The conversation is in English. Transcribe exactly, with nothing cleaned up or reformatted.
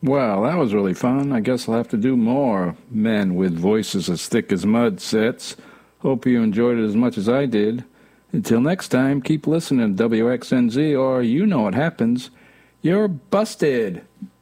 Well, that was really fun. I guess I'll have to do more Men with Voices as Thick as Mud sets. Hope you enjoyed it as much as I did. Until next time, keep listening to W X N Z or you know what happens. You're busted.